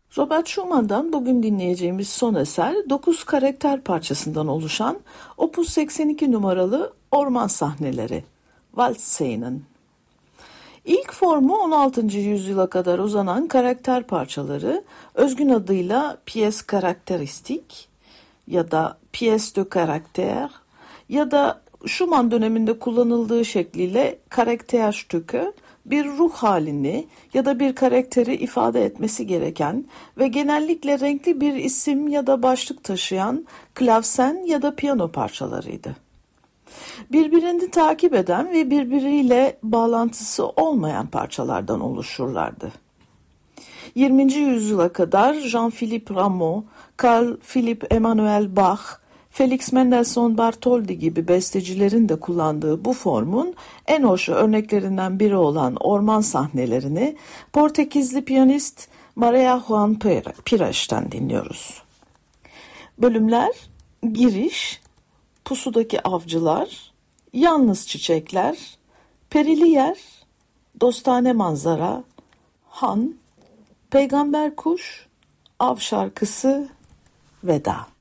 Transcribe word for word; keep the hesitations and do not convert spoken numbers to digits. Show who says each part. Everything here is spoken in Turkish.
Speaker 1: Robert Schumann'dan bugün dinleyeceğimiz son eser dokuz karakter parçasından oluşan Opus seksen iki numaralı Orman Sahneleri, Waldszenen. İlk formu on altıncı yüzyıla kadar uzanan karakter parçaları özgün adıyla pièce caractéristique ya da pièce de caractère ya da Schumann döneminde kullanıldığı şekliyle Charakterstücke, bir ruh halini ya da bir karakteri ifade etmesi gereken ve genellikle renkli bir isim ya da başlık taşıyan klavsen ya da piyano parçalarıydı. Birbirini takip eden ve birbiriyle bağlantısı olmayan parçalardan oluşurlardı. yirminci yüzyıla kadar Jean-Philippe Rameau, Carl Philipp Emanuel Bach, Felix Mendelssohn Bartholdy gibi bestecilerin de kullandığı bu formun en hoş örneklerinden biri olan orman sahnelerini Portekizli piyanist Maria João Piraes'ten dinliyoruz. Bölümler: Giriş, Pusudaki Avcılar, Yalnız Çiçekler, Perili Yer, Dostane Manzara, Han, Peygamber Kuş, Av Şarkısı, Veda.